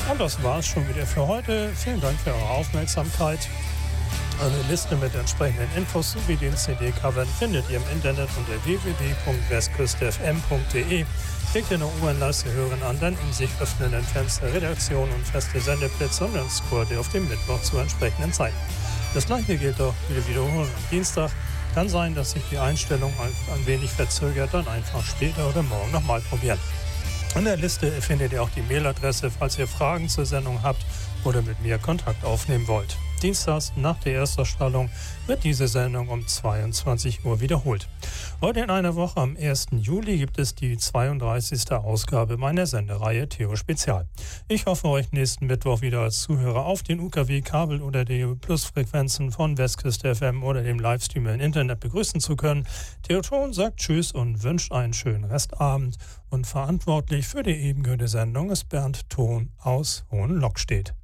Und das war's schon wieder für heute. Vielen Dank für eure Aufmerksamkeit. Eine Liste mit entsprechenden Infos sowie den CD-Covern findet ihr im Internet unter www.westküstefm.de. Klickt in der U-Bahn-Leiste hören an, dann im sich öffnenden Fenster Redaktion und feste Sendeplätze und dann scrollt ihr auf dem Mittwoch zur entsprechenden Zeit. Das gleiche gilt auch wieder wiederholen am Dienstag. Kann sein, dass sich die Einstellung ein wenig verzögert, dann einfach später oder morgen nochmal probieren. In der Liste findet ihr auch die Mailadresse, falls ihr Fragen zur Sendung habt oder mit mir Kontakt aufnehmen wollt. Dienstags nach der Erstausstrahlung wird diese Sendung um 22 Uhr wiederholt. Heute in einer Woche, am 1. Juli, gibt es die 32. Ausgabe meiner Sendereihe Theo Spezial. Ich hoffe, euch nächsten Mittwoch wieder als Zuhörer auf den UKW-Kabel- oder DAB+-Frequenzen von Westküste FM oder dem Livestream im Internet begrüßen zu können. Theo Thon sagt Tschüss und wünscht einen schönen Restabend. Und verantwortlich für die eben gehörte Sendung ist Bernd Thon aus Hohenlockstedt.